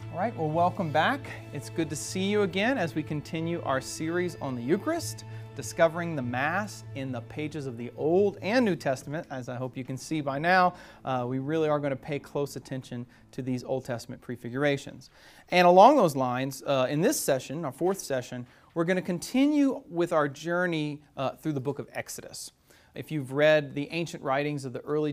All right, well, welcome back. It's good to see you again as we continue our series on the Eucharist, discovering the Mass in the pages of the Old and New Testament. As I hope you can see by now, we really are going to pay close attention to these Old Testament prefigurations. And along those lines, in this session, our fourth session, we're going to continue with our journey through the book of Exodus. If you've read the ancient writings of the early